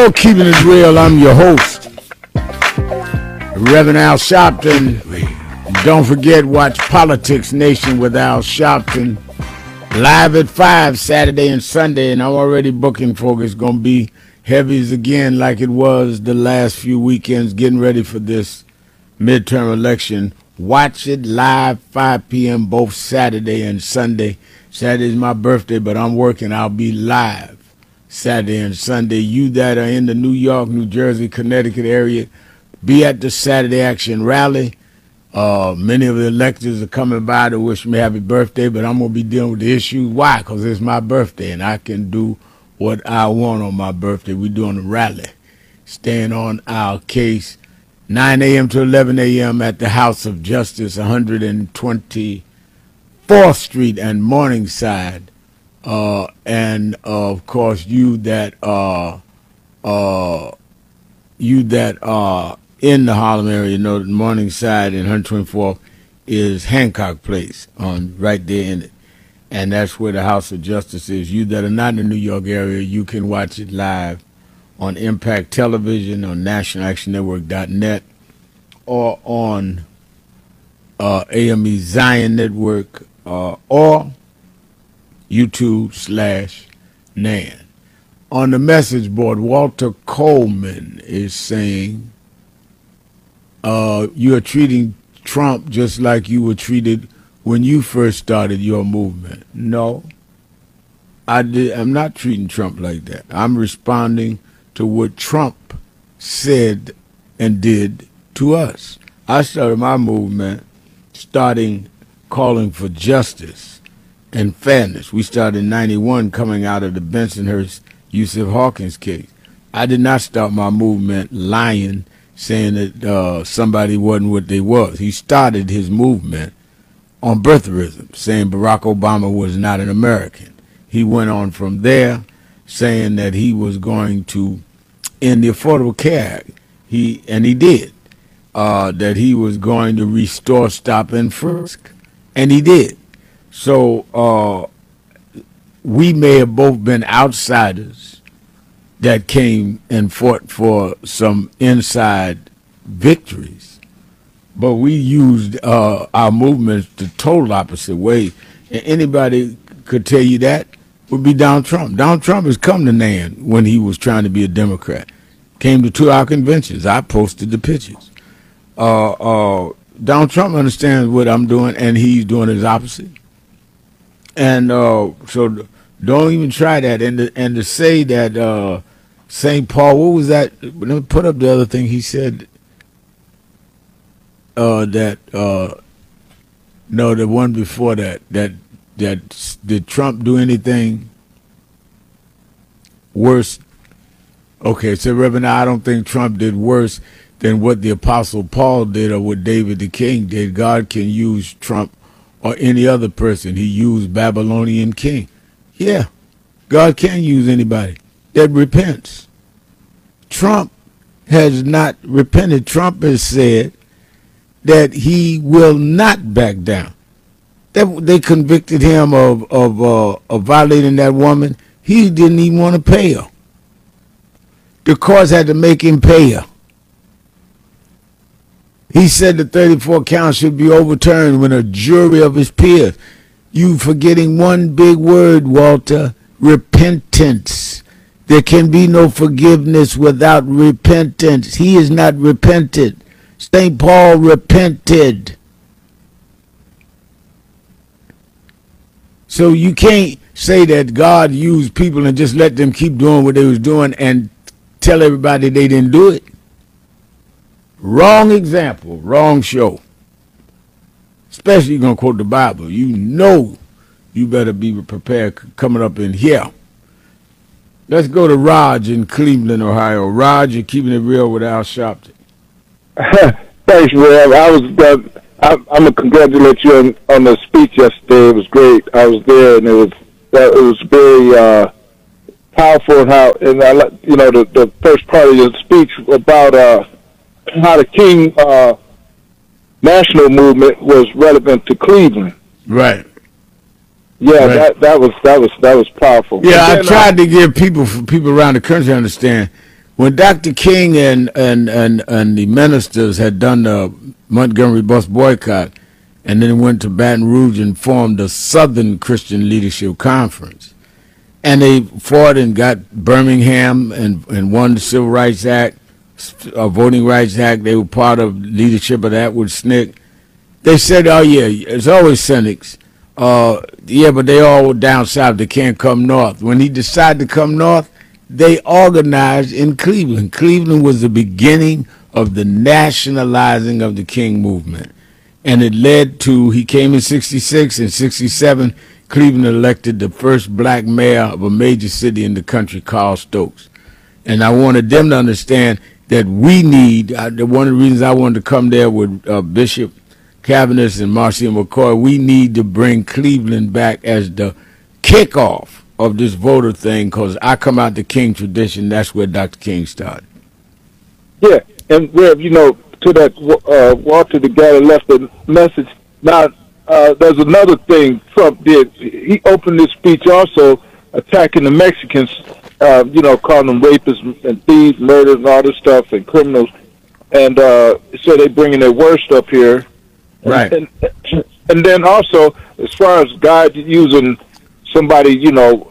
Hello, Keeping It Real. I'm your host, Reverend Al Sharpton. Don't forget, watch Politics Nation with Al Sharpton live at 5 Saturday and Sunday. And I'm already booking, folks. It's going to be heavies again like it was the last few weekends, getting ready for this midterm election. Watch it live 5 p.m. both Saturday and Sunday. Saturday's my birthday, but I'm working. I'll be live Saturday and Sunday. You that are in the New York, New Jersey, Connecticut area, be at the Saturday Action Rally. Many of the electors are coming by to wish me happy birthday, but I'm going to be dealing with the issues. Why? Because it's my birthday, and I can do what I want on my birthday. We're doing a rally, staying on our case, 9 a.m. to 11 a.m. at the House of Justice, 124th Street and Morningside. And of course, you that are in the Harlem area, know that Morningside and 124th is Hancock Place, on right there in it, and that's where the House of Justice is. You that are not in the New York area, you can watch it live on Impact Television, on NationalActionNetwork.net, or on AME Zion Network, or YouTube/NAN. On the message board, Walter Coleman is saying, you are treating Trump just like you were treated when you first started your movement. No, I'm not treating Trump like that. I'm responding to what Trump said and did to us. I started my movement calling for justice and fairness. We started in 91 coming out of the Bensonhurst Yusuf Hawkins case. I did not start my movement lying, saying that somebody wasn't what they was. He started his movement on birtherism, saying Barack Obama was not an American. He went on from there, saying that he was going to end the Affordable Care Act. He did. That he was going to restore stop and frisk, and he did. So we may have both been outsiders that came and fought for some inside victories, but we used our movements the total opposite way. And anybody could tell you that would be Donald Trump. Donald Trump has come to NAN when he was trying to be a Democrat. Came to 2 our conventions. I posted the pictures. Donald Trump understands what I'm doing, and he's doing his opposite. And so don't even try that. And to say that St. Paul, what was that? Let me put up the other thing he said. No, the one before that. That did Trump do anything worse? Okay, so Reverend, I don't think Trump did worse than what the Apostle Paul did or what David the King did. God can use Trump or any other person. He used Babylonian king. Yeah, God can use anybody that repents. Trump has not repented. Trump has said that he will not back down. They convicted him of violating that woman. He didn't even want to pay her. The courts had to make him pay her. He said the 34 counts should be overturned when a jury of his peers. You forgetting one big word, Walter: repentance. There can be no forgiveness without repentance. He is not repented. St. Paul repented. So you can't say that God used people and just let them keep doing what they was doing and tell everybody they didn't do it. Wrong example, wrong show. Especially you're going to quote the Bible. You know you better be prepared coming up in here. Let's go to Raj in Cleveland, Ohio. Raj, you're keeping it real with Al Sharpton. Thanks, Rev. I'm going to congratulate you on the speech yesterday. It was great. I was there, and it was very powerful. And the first part of your speech about how the King national movement was relevant to Cleveland. Right. Yeah, right. That was powerful. Yeah, I tried to give people around the country understand when Dr. King and the ministers had done the Montgomery bus boycott, and then went to Baton Rouge and formed the Southern Christian Leadership Conference. And they fought and got Birmingham and won the Civil Rights Act, Voting Rights Act. They were part of leadership of that with SNCC. They said, oh, yeah, it's always cynics. Yeah, but they all down south. They can't come north. When he decided to come north, they organized in Cleveland. Cleveland was the beginning of the nationalizing of the King movement. And it led to, he came in 66 and 67, Cleveland elected the first black mayor of a major city in the country, Carl Stokes. And I wanted them to understand that we need, one of the reasons I wanted to come there with Bishop Cavanis and Marcia McCoy, we need to bring Cleveland back as the kickoff of this voter thing, because I come out the King tradition. That's where Dr. King started. Yeah, and Rev, you know, to that Walter, the guy that left the message. Now, there's another thing Trump did. He opened his speech also attacking the Mexicans, you know, calling them rapists and thieves, murderers, and all this stuff, and criminals. And so they bringing their worst up here. Right. And then also, as far as God using somebody, you know,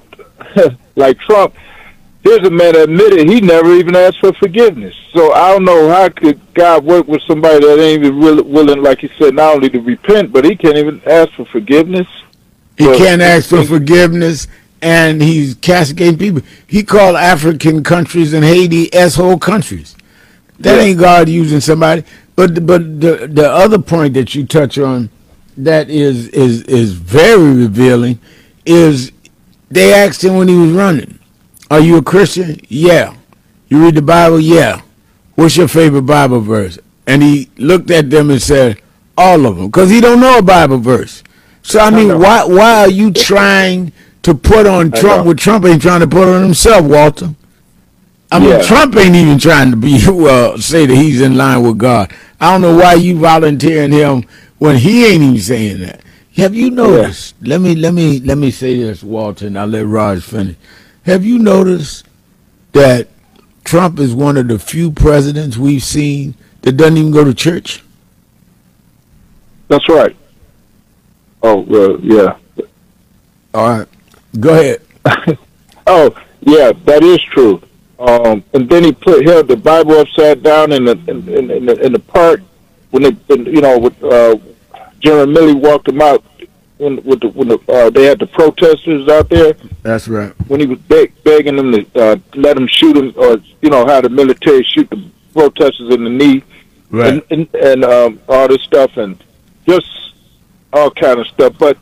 like Trump, here's a man that admitted he never even asked for forgiveness. So I don't know how could God work with somebody that ain't even really willing, like he said, not only to repent, but he can't even ask for forgiveness. He can't ask for forgiveness, and he's castigating people. He called African countries and Haiti S-hole countries. That ain't God using somebody. But the other point that you touch on that is very revealing is they asked him when he was running, are you a Christian? Yeah. You read the Bible? Yeah. What's your favorite Bible verse? And he looked at them and said, all of them, because he don't know a Bible verse. So, I mean, why are you trying to put on Trump what Trump ain't trying to put on himself, Walter? I mean, Trump ain't even trying to be say that he's in line with God. I don't know why you volunteering him when he ain't even saying that. Have you noticed? Let me say this, Walter, and I'll let Raj finish. Have you noticed that Trump is one of the few presidents we've seen that doesn't even go to church? That's right. Oh, well, yeah. All right. Go ahead. Oh, yeah, that is true. And then he held the Bible upside down in the park when General Milley walked him out when they had the protesters out there. That's right. When he was begging them to let him shoot him, or how the military shoot the protesters in the knee, right, and all this stuff, and just all kind of stuff. But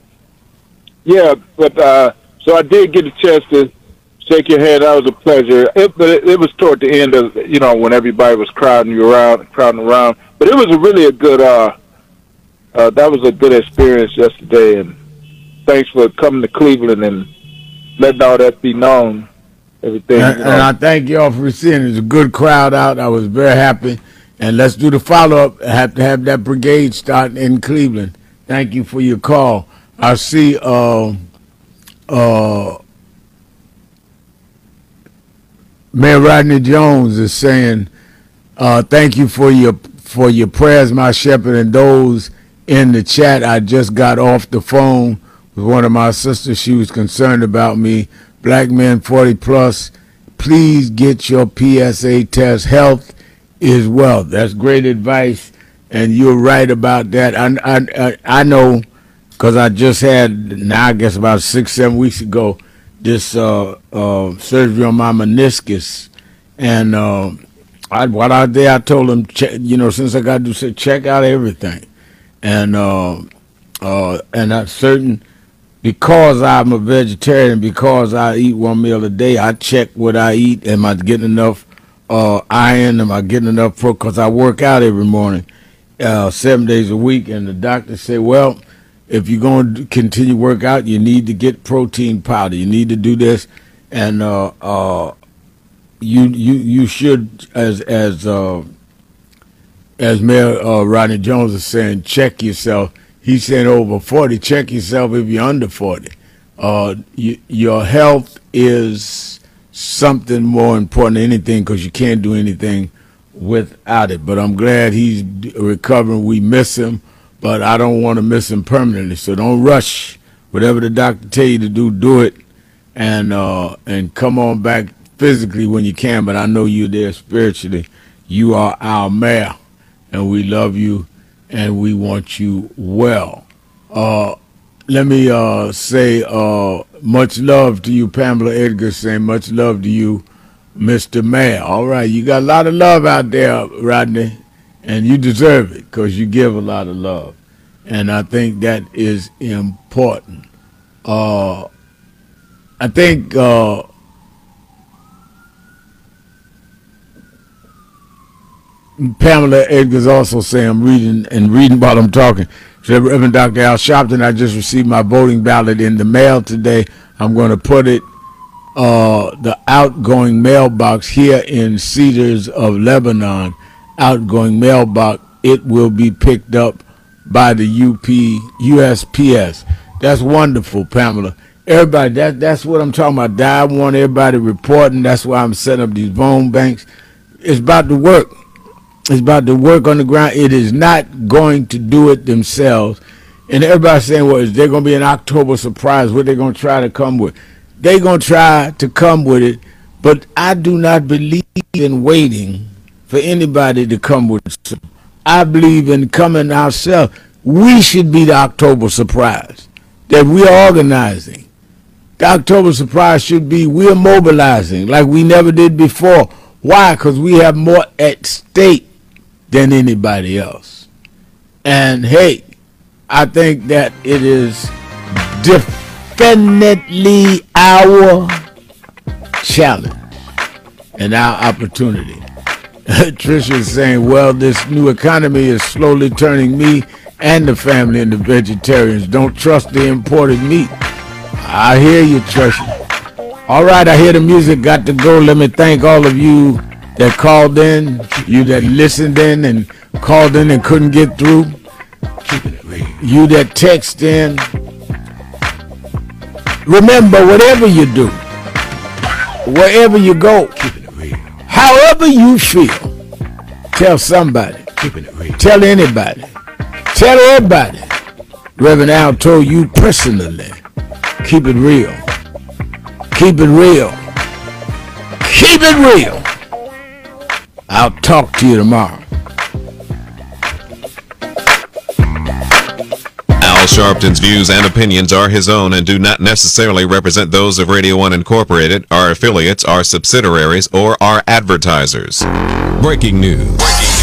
yeah, so I did get a chance to shake your hand. That was a pleasure. It was toward the end of when everybody was crowding around. But it was really a good. That was a good experience yesterday, and thanks for coming to Cleveland and letting all that be known. Everything. And I thank you all for seeing. There's a good crowd out. I was very happy. And let's do the follow-up. I have to have that brigade starting in Cleveland. Thank you for your call. I see Mayor Rodney Jones is saying, thank you for your prayers, my shepherd, and those in the chat. I just got off the phone with one of my sisters. She was concerned about me. Black men 40 plus, please get your PSA test. Health is wealth. That's great advice, and you're right about that. I know, because I just had, now I guess about 6-7 weeks ago, this surgery on my meniscus, and while out there I told them, since I got to check out everything, and I certain, because I'm a vegetarian, because I eat one meal a day, I check what I eat. Am I getting enough iron? Am I getting enough protein? Because I work out every morning, 7 days a week, and the doctor said, well, if you're going to continue work out, you need to get protein powder. You need to do this, and you should, as Mayor Rodney Jones is saying, check yourself. He's saying over 40. Check yourself if you're under 40. Your health is something more important than anything, because you can't do anything without it. But I'm glad he's recovering. We miss him, but I don't want to miss him permanently. So don't rush. Whatever the doctor tell you to do it, and come on back physically when you can. But I know you're there spiritually. You are our mayor, and we love you, and we want you well. Let me say much love to you, Pamela Edgar, saying much love to you, Mr. Mayor. All right, you got a lot of love out there, Rodney, and you deserve it because you give a lot of love. And I think that is important. I think Pamela Edgar's also saying, I'm reading while I'm talking. Said, Reverend Dr. Al Sharpton, I just received my voting ballot in the mail today. I'm going to put it the outgoing mailbox here in Cedars of Lebanon, outgoing mailbox. It will be picked up by the USPS. That's wonderful, Pamela. Everybody, that's what I'm talking about. I want everybody reporting. That's why I'm setting up these phone banks. It's about to work. It's about to work on the ground. It is not going to do it themselves. And everybody's saying, well, is there going to be an October surprise? What they're going to try to come with? They're going to try to come with it, but I do not believe in waiting for anybody to come with it. I believe in coming ourselves. We should be the October surprise that we are organizing. The October surprise should be we're mobilizing like we never did before. Why? Because we have more at stake than anybody else. And hey, I think that it is definitely our challenge and our opportunity. Tricia is saying, well, this new economy is slowly turning me and the family into vegetarians. Don't trust the imported meat. I hear you, Tricia. All right, I hear the music. Got to go. Let me thank all of you that called in, you that listened in and called in and couldn't get through, you that text in. Remember, whatever you do, wherever you go, however you feel, tell somebody, tell anybody, tell everybody. Reverend Al told you personally, keep it real. Keep it real. Keep it real. I'll talk to you tomorrow. Al Sharpton's views and opinions are his own and do not necessarily represent those of Radio 1 Incorporated, our affiliates, our subsidiaries, or our advertisers. Breaking news.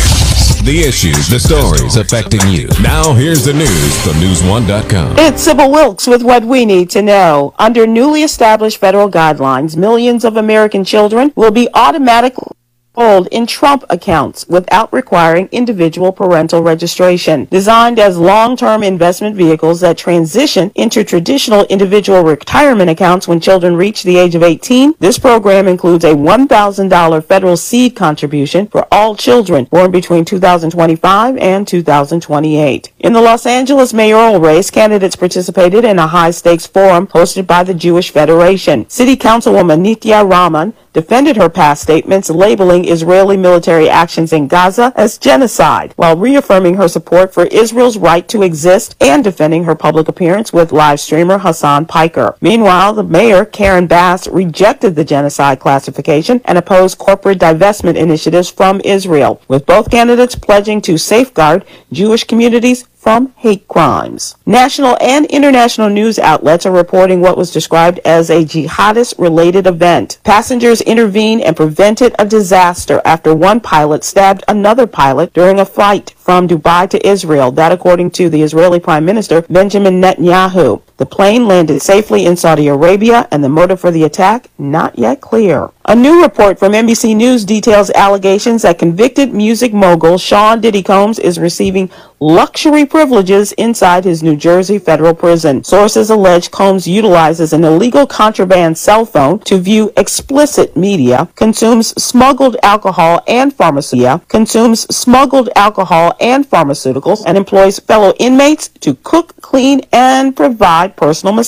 The issues, the stories affecting you. Now here's the news from News1.com. It's Sybil Wilkes with what we need to know. Under newly established federal guidelines, millions of American children will be automatically enrolled in Trump accounts without requiring individual parental registration. Designed as long-term investment vehicles that transition into traditional individual retirement accounts when children reach the age of 18, this program includes a $1,000 federal seed contribution for all children born between 2025 and 2028. In the Los Angeles mayoral race, candidates participated in a high-stakes forum hosted by the Jewish Federation. City Councilwoman Nithya Rahman defended her past statements labeling Israeli military actions in Gaza as genocide, while reaffirming her support for Israel's right to exist and defending her public appearance with live streamer Hassan Piker. Meanwhile, the mayor, Karen Bass, rejected the genocide classification and opposed corporate divestment initiatives from Israel, with both candidates pledging to safeguard Jewish communities from hate crimes. National and international news outlets are reporting what was described as a jihadist-related event. Passengers intervened and prevented a disaster after one pilot stabbed another pilot during a flight from Dubai to Israel. That, according to the Israeli Prime Minister Benjamin Netanyahu. The plane landed safely in Saudi Arabia, and the motive for the attack not yet clear. A new report from NBC News details allegations that convicted music mogul Sean Diddy Combs is receiving luxury privileges inside his New Jersey federal prison. Sources allege Combs utilizes an illegal contraband cell phone to view explicit media, consumes smuggled alcohol and pharmaceuticals, and employs fellow inmates to cook, clean, and provide personal